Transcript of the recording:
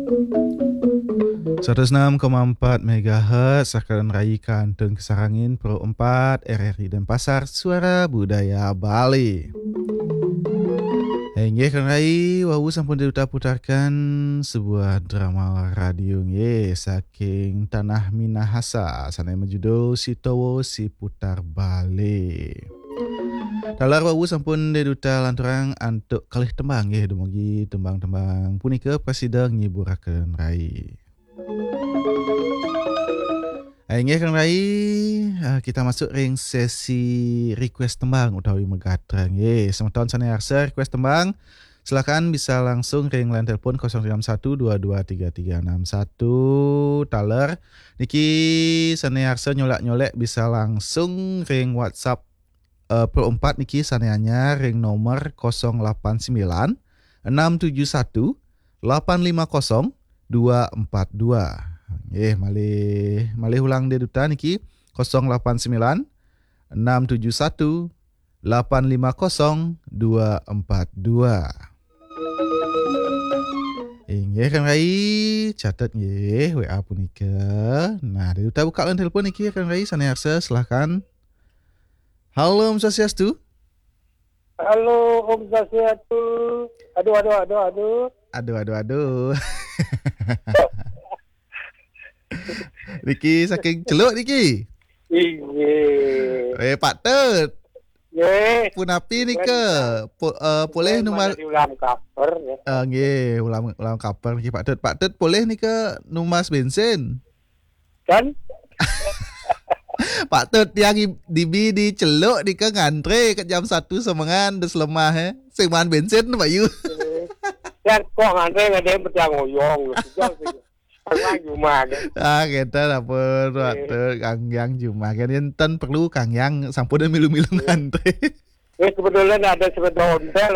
106,4 MHz akan rayikan Teng Kesarangin Pro 4 RRI Denpasar Suara Budaya Bali. Hingga kan rai wawu sampun putarkan sebuah drama radio saking Tanah Minahasa sana menjudul Si Towo Si Putar Bali. Dalar wawu sampun diduta lanturang antuk kalih tembang dumugi tembang-tembang punika presiden ngiburaken rai. Ingin kan rai kita masuk ring sesi request tembang utawi megatrang semeton sana arsa request tembang silakan bisa langsung ring line telepon 061223361 taler niki sana arsa nyolek bisa langsung ring WhatsApp Pro 4 niki saneanya ring nomor 089 671 850 242. Malih ulang dia duta niki 089 671 850 242. Kan rai catat WA punika. Nah, dia duta buka lan telefon niki kan rai sanearsa silakan. Halo Om Swastiastu. Halo Om Swastiastu. Aduh. Niki saking celuk niki. Pak Tet. Pun api ni ke? Boleh numar ulam kaper ya. Ulam kaper niki Pak Tet. Pak Tet boleh ni ke numas bensin? Kan? Pak Tet yang di celuk ni ke ngantre kat jam 1 semangan des lemah sing man bensin Pak Yu. Kan kok ngantre ngade berjangoyong. Kang Juma kan. Kita dapur waktu Kang Yang Juma kan enten perlu Kang Yang sampun milu-milu ngantri. Kebetulan ada sepeda ontel